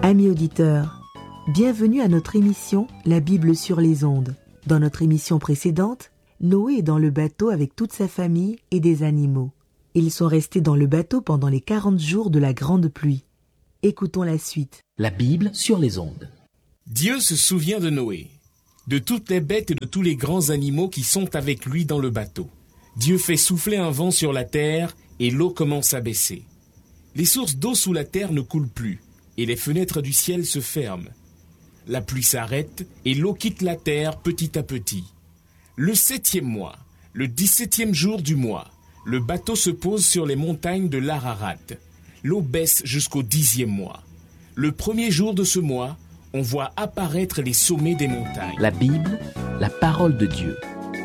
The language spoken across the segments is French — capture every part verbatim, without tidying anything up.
Amis auditeurs, bienvenue à notre émission La Bible sur les ondes. Dans notre émission précédente, Noé est dans le bateau avec toute sa famille et des animaux. Ils sont restés dans le bateau pendant les quarante jours de la grande pluie. Écoutons la suite. La Bible sur les ondes. Dieu se souvient de Noé, de toutes les bêtes et de tous les grands animaux qui sont avec lui dans le bateau. Dieu fait souffler un vent sur la terre et l'eau commence à baisser. Les sources d'eau sous la terre ne coulent plus et les fenêtres du ciel se ferment. La pluie s'arrête et l'eau quitte la terre petit à petit. Le septième mois, le dix-septième jour du mois, le bateau se pose sur les montagnes de l'Ararat. L'eau baisse jusqu'au dixième mois. Le premier jour de ce mois, on voit apparaître les sommets des montagnes. La Bible, la parole de Dieu.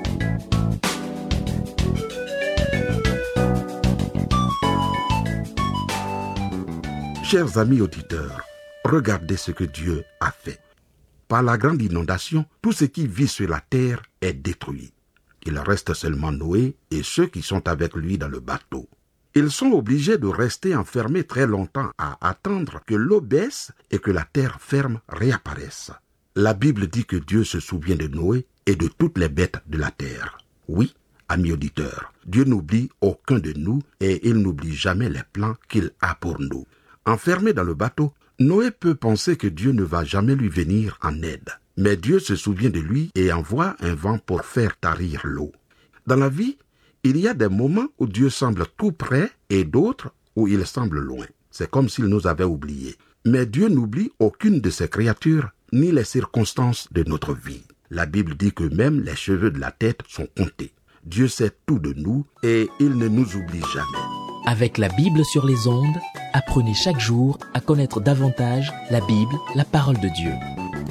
Chers amis auditeurs, regardez ce que Dieu a fait. Par la grande inondation, tout ce qui vit sur la terre est détruit. Il reste seulement Noé et ceux qui sont avec lui dans le bateau. Ils sont obligés de rester enfermés très longtemps à attendre que l'eau baisse et que la terre ferme réapparaisse. La Bible dit que Dieu se souvient de Noé et de toutes les bêtes de la terre. Oui, amis auditeurs, Dieu n'oublie aucun de nous et il n'oublie jamais les plans qu'il a pour nous. Enfermé dans le bateau, Noé peut penser que Dieu ne va jamais lui venir en aide. Mais Dieu se souvient de lui et envoie un vent pour faire tarir l'eau. Dans la vie, il y a des moments où Dieu semble tout près et d'autres où il semble loin. C'est comme s'il nous avait oubliés. Mais Dieu n'oublie aucune de ses créatures ni les circonstances de notre vie. La Bible dit que même les cheveux de la tête sont comptés. Dieu sait tout de nous et il ne nous oublie jamais. Avec la Bible sur les ondes, apprenez chaque jour à connaître davantage la Bible, la parole de Dieu.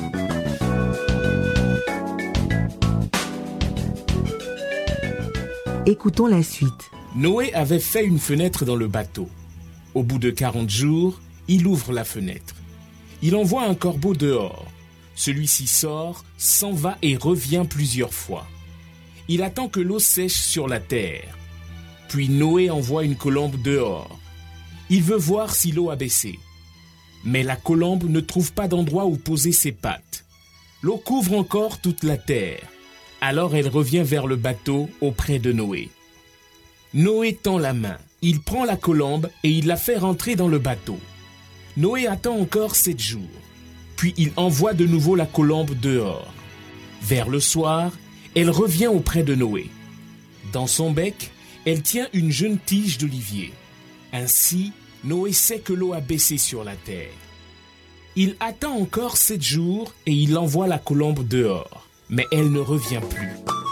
Écoutons la suite. Noé avait fait une fenêtre dans le bateau. Au bout de quarante jours, il ouvre la fenêtre. Il envoie un corbeau dehors. Celui-ci sort, s'en va et revient plusieurs fois. Il attend que l'eau sèche sur la terre. Puis Noé envoie une colombe dehors. Il veut voir si l'eau a baissé. Mais la colombe ne trouve pas d'endroit où poser ses pattes. L'eau couvre encore toute la terre. Alors elle revient vers le bateau auprès de Noé. Noé tend la main. Il prend la colombe et il la fait rentrer dans le bateau. Noé attend encore sept jours. Puis il envoie de nouveau la colombe dehors. Vers le soir, elle revient auprès de Noé. Dans son bec, elle tient une jeune tige d'olivier. Ainsi, Noé sait que l'eau a baissé sur la terre. Il attend encore sept jours et il envoie la colombe dehors. Mais elle ne revient plus.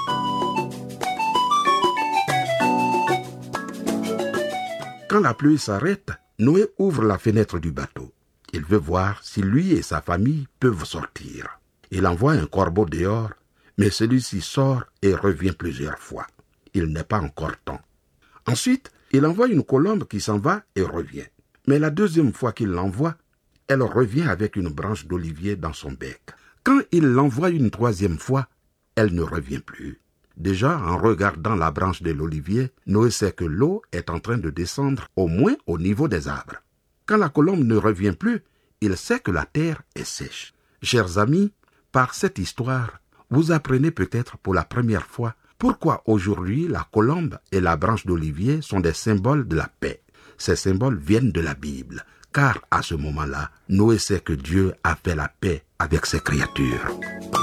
Quand la pluie s'arrête, Noé ouvre la fenêtre du bateau. Il veut voir si lui et sa famille peuvent sortir. Il envoie un corbeau dehors, mais celui-ci sort et revient plusieurs fois. Il n'est pas encore temps. Ensuite, il envoie une colombe qui s'en va et revient. Mais la deuxième fois qu'il l'envoie, elle revient avec une branche d'olivier dans son bec. Quand il l'envoie une troisième fois, elle ne revient plus. Déjà, en regardant la branche de l'olivier, Noé sait que l'eau est en train de descendre au moins au niveau des arbres. Quand la colombe ne revient plus, il sait que la terre est sèche. Chers amis, par cette histoire, vous apprenez peut-être pour la première fois pourquoi aujourd'hui la colombe et la branche d'olivier sont des symboles de la paix. Ces symboles viennent de la Bible, car à ce moment-là, Noé sait que Dieu a fait la paix avec ses créatures.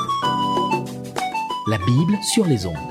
La Bible sur les ondes.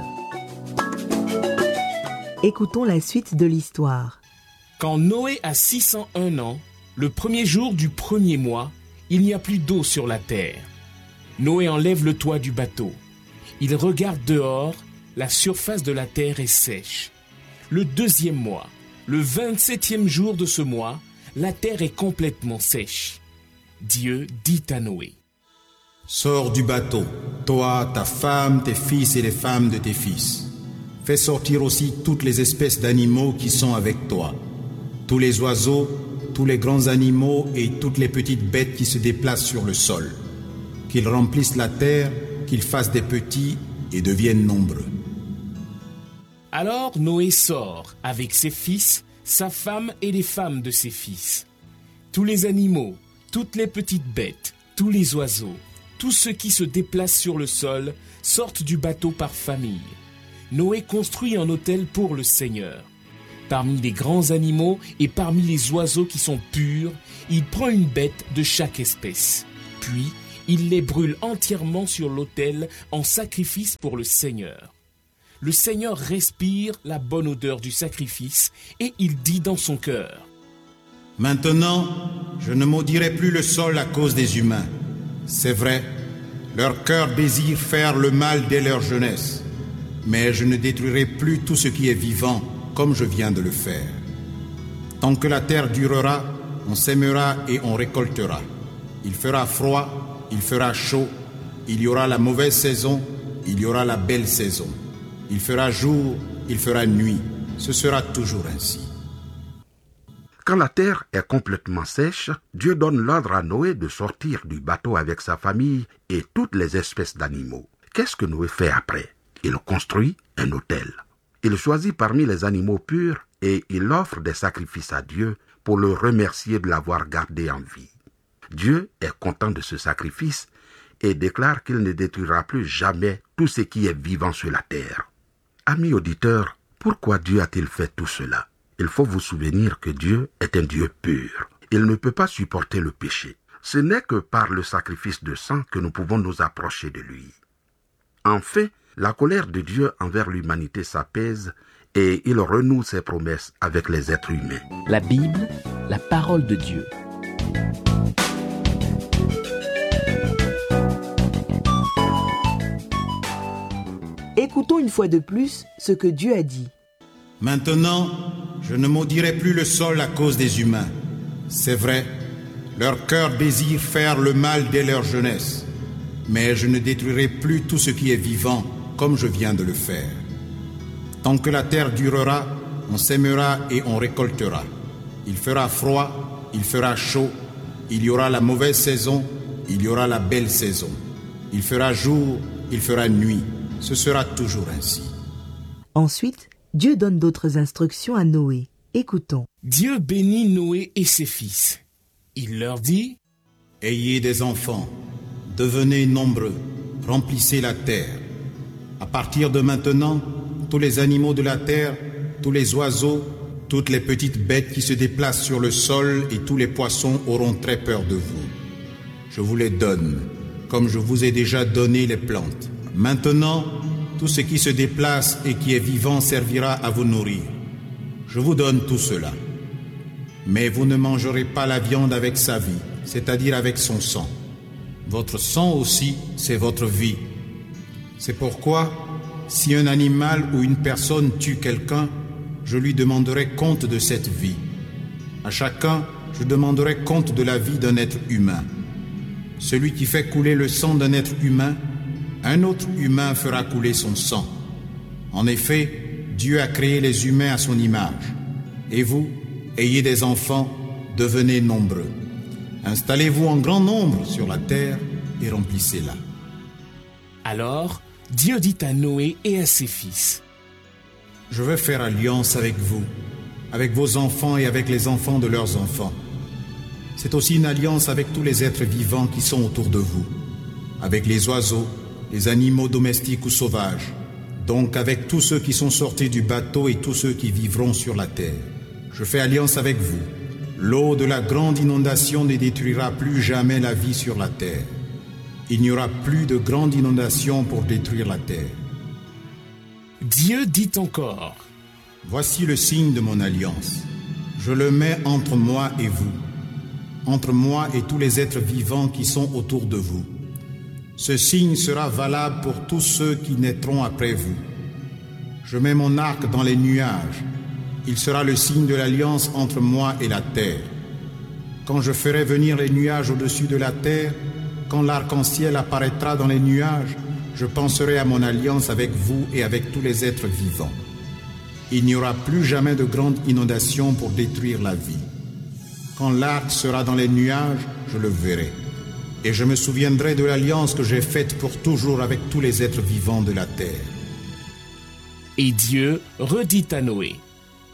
Écoutons la suite de l'histoire. Quand Noé a six cent un ans, le premier jour du premier mois, il n'y a plus d'eau sur la terre. Noé enlève le toit du bateau. Il regarde dehors, la surface de la terre est sèche. Le deuxième mois, le vingt-septième jour de ce mois, la terre est complètement sèche. Dieu dit à Noé: Sors du bateau, toi, ta femme, tes fils et les femmes de tes fils. Fais sortir aussi toutes les espèces d'animaux qui sont avec toi, tous les oiseaux, tous les grands animaux et toutes les petites bêtes qui se déplacent sur le sol. Qu'ils remplissent la terre, qu'ils fassent des petits et deviennent nombreux. Alors Noé sort avec ses fils, sa femme et les femmes de ses fils. Tous les animaux, toutes les petites bêtes, tous les oiseaux, tous ceux qui se déplacent sur le sol sortent du bateau par famille. Noé construit un autel pour le Seigneur. Parmi les grands animaux et parmi les oiseaux qui sont purs, il prend une bête de chaque espèce. Puis, il les brûle entièrement sur l'autel en sacrifice pour le Seigneur. Le Seigneur respire la bonne odeur du sacrifice et il dit dans son cœur: Maintenant, je ne maudirai plus le sol à cause des humains. C'est vrai, leur cœur désire faire le mal dès leur jeunesse, mais je ne détruirai plus tout ce qui est vivant comme je viens de le faire. Tant que la terre durera, on sèmera et on récoltera. Il fera froid, il fera chaud, il y aura la mauvaise saison, il y aura la belle saison. Il fera jour, il fera nuit. Ce sera toujours ainsi. Quand la terre est complètement sèche, Dieu donne l'ordre à Noé de sortir du bateau avec sa famille et toutes les espèces d'animaux. Qu'est-ce que Noé fait après? Il construit un autel. Il choisit parmi les animaux purs et il offre des sacrifices à Dieu pour le remercier de l'avoir gardé en vie. Dieu est content de ce sacrifice et déclare qu'il ne détruira plus jamais tout ce qui est vivant sur la terre. Amis auditeurs, pourquoi Dieu a-t-il fait tout cela? Il faut vous souvenir que Dieu est un Dieu pur. Il ne peut pas supporter le péché. Ce n'est que par le sacrifice de sang que nous pouvons nous approcher de lui. En fait, la colère de Dieu envers l'humanité s'apaise et il renoue ses promesses avec les êtres humains. La Bible, la parole de Dieu. Écoutons une fois de plus ce que Dieu a dit. Maintenant, je ne maudirai plus le sol à cause des humains. C'est vrai, leur cœur désire faire le mal dès leur jeunesse, mais je ne détruirai plus tout ce qui est vivant comme je viens de le faire. Tant que la terre durera, on sèmera et on récoltera. Il fera froid, il fera chaud, il y aura la mauvaise saison, il y aura la belle saison. Il fera jour, il fera nuit. Ce sera toujours ainsi. Ensuite, Dieu donne d'autres instructions à Noé. Écoutons. Dieu bénit Noé et ses fils. Il leur dit: Ayez des enfants, devenez nombreux, remplissez la terre. À partir de maintenant, tous les animaux de la terre, tous les oiseaux, toutes les petites bêtes qui se déplacent sur le sol et tous les poissons auront très peur de vous. Je vous les donne, comme je vous ai déjà donné les plantes. Maintenant, tout ce qui se déplace et qui est vivant servira à vous nourrir. Je vous donne tout cela. Mais vous ne mangerez pas la viande avec sa vie, c'est-à-dire avec son sang. Votre sang aussi, c'est votre vie. C'est pourquoi, si un animal ou une personne tue quelqu'un, je lui demanderai compte de cette vie. À chacun, je demanderai compte de la vie d'un être humain. Celui qui fait couler le sang d'un être humain, un autre humain fera couler son sang. En effet, Dieu a créé les humains à son image. Et vous, ayez des enfants, devenez nombreux. Installez-vous en grand nombre sur la terre et remplissez-la. Alors, Dieu dit à Noé et à ses fils: Je vais faire alliance avec vous, avec vos enfants et avec les enfants de leurs enfants. C'est aussi une alliance avec tous les êtres vivants qui sont autour de vous, avec les oiseaux, les animaux domestiques ou sauvages, donc avec tous ceux qui sont sortis du bateau et tous ceux qui vivront sur la terre. Je fais alliance avec vous. L'eau de la grande inondation ne détruira plus jamais la vie sur la terre. Il n'y aura plus de grande inondation pour détruire la terre. Dieu dit encore: Voici le signe de mon alliance. Je le mets entre moi et vous, entre moi et tous les êtres vivants qui sont autour de vous. Ce signe sera valable pour tous ceux qui naîtront après vous. Je mets mon arc dans les nuages. Il sera le signe de l'alliance entre moi et la terre. Quand je ferai venir les nuages au-dessus de la terre, quand l'arc-en-ciel apparaîtra dans les nuages, je penserai à mon alliance avec vous et avec tous les êtres vivants. Il n'y aura plus jamais de grande inondation pour détruire la vie. Quand l'arc sera dans les nuages, je le verrai. Et je me souviendrai de l'alliance que j'ai faite pour toujours avec tous les êtres vivants de la terre. Et Dieu redit à Noé: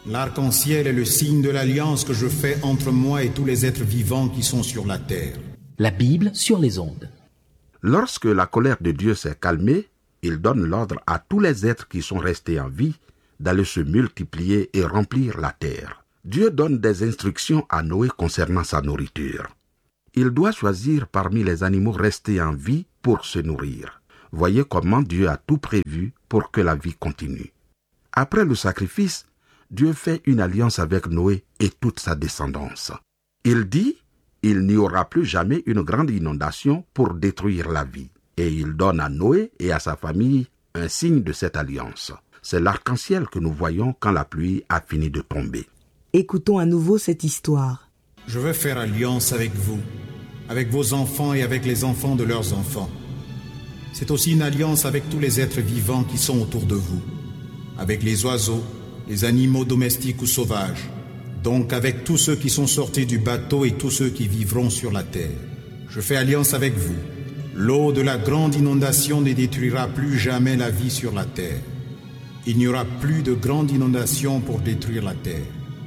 L'arc-en-ciel est le signe de l'alliance que je fais entre moi et tous les êtres vivants qui sont sur la terre. La Bible sur les ondes. Lorsque la colère de Dieu s'est calmée, il donne l'ordre à tous les êtres qui sont restés en vie d'aller se multiplier et remplir la terre. Dieu donne des instructions à Noé concernant sa nourriture. Il doit choisir parmi les animaux restés en vie pour se nourrir. Voyez comment Dieu a tout prévu pour que la vie continue. Après le sacrifice, Dieu fait une alliance avec Noé et toute sa descendance. Il dit, il n'y aura plus jamais une grande inondation pour détruire la vie. Et il donne à Noé et à sa famille un signe de cette alliance. C'est l'arc-en-ciel que nous voyons quand la pluie a fini de tomber. Écoutons à nouveau cette histoire. Je veux faire alliance avec vous, avec vos enfants et avec les enfants de leurs enfants. C'est aussi une alliance avec tous les êtres vivants qui sont autour de vous, avec les oiseaux, les animaux domestiques ou sauvages, donc avec tous ceux qui sont sortis du bateau et tous ceux qui vivront sur la terre. Je fais alliance avec vous. L'eau de la grande inondation ne détruira plus jamais la vie sur la terre. Il n'y aura plus de grande inondation pour détruire la terre.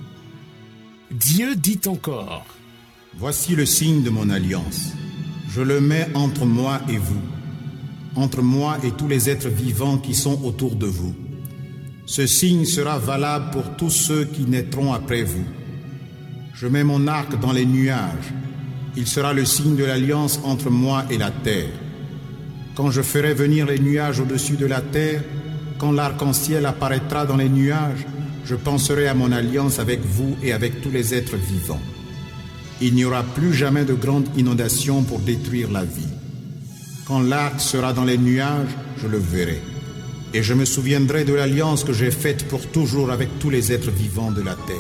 Dieu dit encore, « Voici le signe de mon alliance. Je le mets entre moi et vous, entre moi et tous les êtres vivants qui sont autour de vous. Ce signe sera valable pour tous ceux qui naîtront après vous. Je mets mon arc dans les nuages. Il sera le signe de l'alliance entre moi et la terre. Quand je ferai venir les nuages au-dessus de la terre, quand l'arc-en-ciel apparaîtra dans les nuages, je penserai à mon alliance avec vous et avec tous les êtres vivants. Il n'y aura plus jamais de grande inondation pour détruire la vie. Quand l'arc sera dans les nuages, je le verrai. Et je me souviendrai de l'alliance que j'ai faite pour toujours avec tous les êtres vivants de la terre. »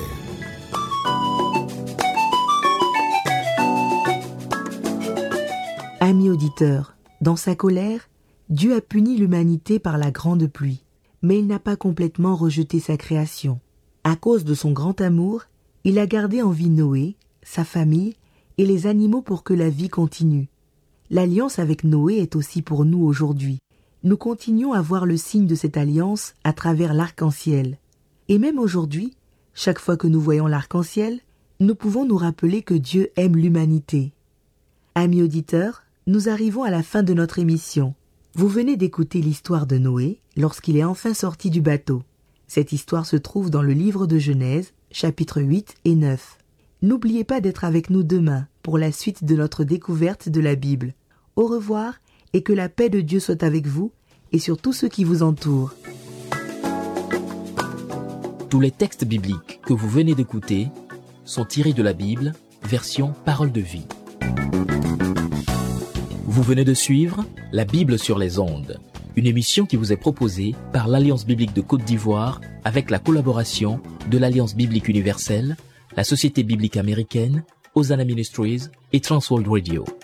Amis auditeurs, dans sa colère, Dieu a puni l'humanité par la grande pluie, mais il n'a pas complètement rejeté sa création. À cause de son grand amour, il a gardé en vie Noé, sa famille et les animaux pour que la vie continue. L'alliance avec Noé est aussi pour nous aujourd'hui. Nous continuons à voir le signe de cette alliance à travers l'arc-en-ciel. Et même aujourd'hui, chaque fois que nous voyons l'arc-en-ciel, nous pouvons nous rappeler que Dieu aime l'humanité. Amis auditeurs, nous arrivons à la fin de notre émission. Vous venez d'écouter l'histoire de Noé lorsqu'il est enfin sorti du bateau. Cette histoire se trouve dans le livre de Genèse, chapitres huit et neuf. N'oubliez pas d'être avec nous demain pour la suite de notre découverte de la Bible. Au revoir et que la paix de Dieu soit avec vous et sur tous ceux qui vous entourent. Tous les textes bibliques que vous venez d'écouter sont tirés de la Bible, version Parole de vie. Vous venez de suivre La Bible sur les ondes, une émission qui vous est proposée par l'Alliance biblique de Côte d'Ivoire avec la collaboration de l'Alliance biblique universelle, la Société biblique américaine, Hosanna Ministries et Transworld Radio.